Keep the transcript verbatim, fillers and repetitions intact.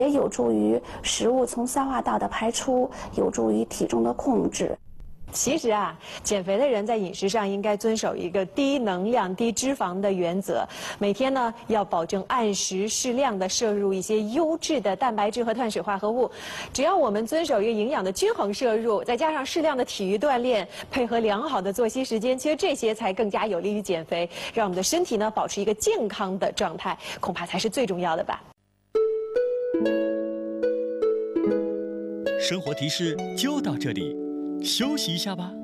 也有助于食物从消化道的排出，有助于体重的控制。 其实啊，减肥的人在饮食上应该遵守一个低能量、低脂肪的原则。每天呢，要保证按时适量的摄入一些优质的蛋白质和碳水化合物。只要我们遵守一个营养的均衡摄入，再加上适量的体育锻炼，配合良好的作息时间，其实这些才更加有利于减肥，让我们的身体呢保持一个健康的状态，恐怕才是最重要的吧。 生活提示就到这里，休息一下吧。